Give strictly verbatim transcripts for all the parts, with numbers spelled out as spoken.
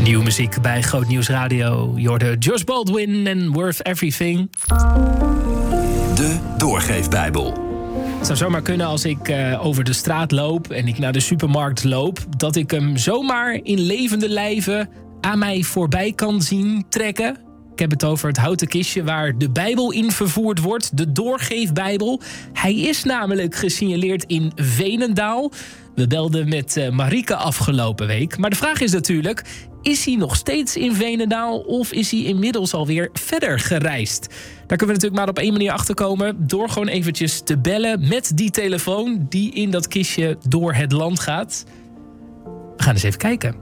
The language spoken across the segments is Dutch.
Nieuwe muziek bij Groot Nieuws Radio. Je hoorde Josh Baldwin en Worth Everything. De Doorgeefbijbel. Het zou zomaar kunnen als ik uh, over de straat loop en ik naar de supermarkt loop, dat ik hem zomaar in levende lijven aan mij voorbij kan zien trekken. Ik heb het over het houten kistje waar de Bijbel in vervoerd wordt, de Doorgeefbijbel. Hij is namelijk gesignaleerd in Veenendaal. We belden met uh, Marieke afgelopen week. Maar de vraag is natuurlijk, is hij nog steeds in Veenendaal of is hij inmiddels alweer verder gereisd? Daar kunnen we natuurlijk maar op één manier achterkomen, door gewoon eventjes te bellen met die telefoon die in dat kistje door het land gaat. We gaan eens even kijken.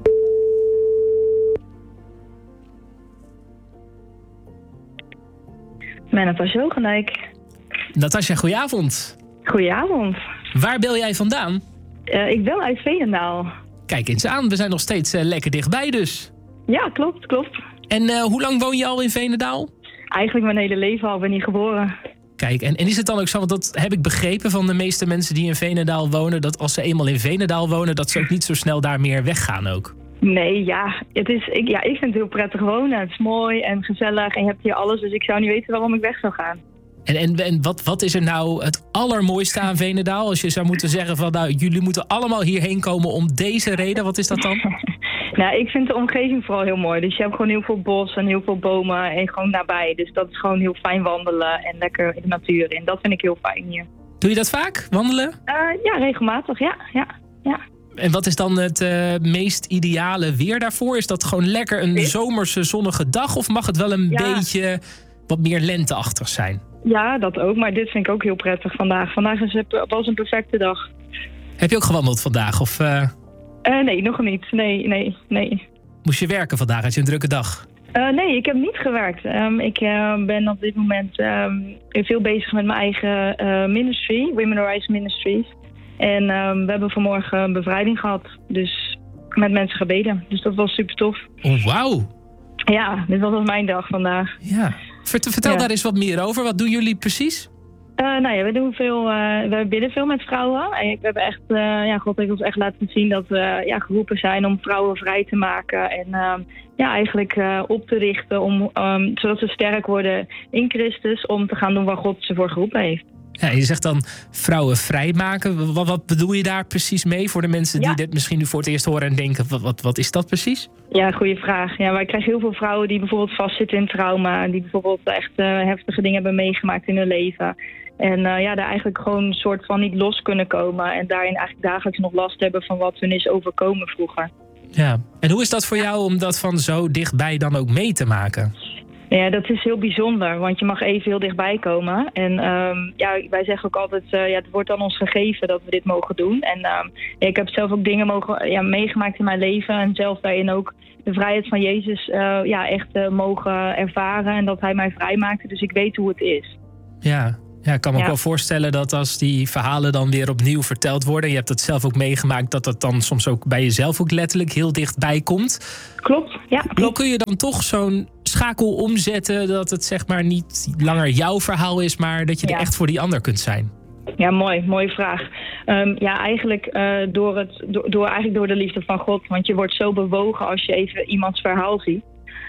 Met Natasja Hogendijk. Natasja, goedenavond. Goedenavond. Waar bel jij vandaan? Uh, ik bel uit Veenendaal. Kijk eens aan, we zijn nog steeds uh, lekker dichtbij dus. Ja, klopt, klopt. En uh, hoe lang woon je al in Veenendaal? Eigenlijk mijn hele leven al, ben hier geboren. Kijk, en, en is het dan ook zo, want dat heb ik begrepen van de meeste mensen die in Veenendaal wonen, dat als ze eenmaal in Veenendaal wonen, dat ze ook niet zo snel daar meer weggaan ook? Nee, ja. Het is, ik, ja, ik vind het heel prettig wonen. Het is mooi en gezellig en je hebt hier alles, dus ik zou niet weten waarom ik weg zou gaan. En, en, en wat, wat is er nou het allermooiste aan Veenendaal? Als je zou moeten zeggen van, nou, jullie moeten allemaal hierheen komen om deze reden. Wat is dat dan? Nou, ik vind de omgeving vooral heel mooi. Dus je hebt gewoon heel veel bos en heel veel bomen en gewoon nabij. Dus dat is gewoon heel fijn wandelen en lekker in de natuur. En dat vind ik heel fijn hier. Doe je dat vaak, wandelen? Uh, ja, regelmatig, ja, ja, ja. En wat is dan het uh, meest ideale weer daarvoor? Is dat gewoon lekker een zomerse zonnige dag? Of mag het wel een ja. beetje wat meer lenteachtig zijn? Ja, dat ook. Maar dit vind ik ook heel prettig vandaag. Vandaag is het, was een perfecte dag. Heb je ook gewandeld vandaag? Of, uh... Uh, nee, nog niet. Nee, nee, nee. Moest je werken vandaag? Had je een drukke dag? Uh, nee, ik heb niet gewerkt. Um, ik uh, ben op dit moment um, veel bezig met mijn eigen uh, ministry, Women Arise Ministries. En um, we hebben vanmorgen een bevrijding gehad. Dus met mensen gebeden. Dus dat was super tof. Oh, wauw. Ja, dit was mijn dag vandaag. Ja. Vertel ja. daar eens wat meer over. Wat doen jullie precies? Uh, nou ja, we doen veel, uh, we bidden veel met vrouwen. En we hebben echt, uh, ja, God heeft ons echt laten zien dat we ja, geroepen zijn om vrouwen vrij te maken. En uh, ja, eigenlijk uh, op te richten, om, um, zodat ze sterk worden in Christus om te gaan doen waar God ze voor geroepen heeft. Ja, je zegt dan vrouwen vrijmaken. Wat, wat bedoel je daar precies mee voor de mensen die ja. dit misschien nu voor het eerst horen en denken, wat, wat, wat is dat precies? Ja, goede vraag. Ja, wij krijgen heel veel vrouwen die bijvoorbeeld vastzitten in trauma, die bijvoorbeeld echt uh, heftige dingen hebben meegemaakt in hun leven. En uh, ja, daar eigenlijk gewoon een soort van niet los kunnen komen en daarin eigenlijk dagelijks nog last hebben van wat hun is overkomen vroeger. Ja, en hoe is dat voor jou om dat van zo dichtbij dan ook mee te maken? Ja, dat is heel bijzonder, want je mag even heel dichtbij komen. En um, ja, wij zeggen ook altijd, uh, ja, het wordt aan ons gegeven dat we dit mogen doen. En um, ja, ik heb zelf ook dingen mogen, ja, meegemaakt in mijn leven en zelf daarin ook de vrijheid van Jezus uh, ja, echt uh, mogen ervaren en dat hij mij vrijmaakte. Dus ik weet hoe het is. Ja. Ja, ik kan me ja. ook wel voorstellen dat als die verhalen dan weer opnieuw verteld worden, en je hebt het zelf ook meegemaakt, dat dat dan soms ook bij jezelf ook letterlijk heel dichtbij komt. Klopt, ja. Klopt. Hoe kun je dan toch zo'n schakel omzetten dat het zeg maar niet langer jouw verhaal is, maar dat je ja. er echt voor die ander kunt zijn? Ja, mooi. Mooie vraag. Um, ja, eigenlijk, uh, door het, door, door, eigenlijk door de liefde van God. Want je wordt zo bewogen als je even iemands verhaal ziet.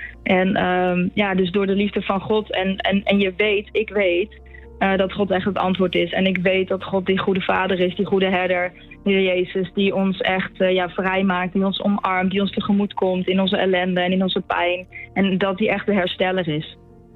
En um, ja, dus door de liefde van God. En, en, en je weet, ik weet, Uh, dat God echt het antwoord is. En ik weet dat God die goede vader is, die goede herder, die Jezus, die ons echt uh, ja, vrijmaakt, die ons omarmt, die ons tegemoet komt in onze ellende en in onze pijn. En dat hij echt de hersteller is.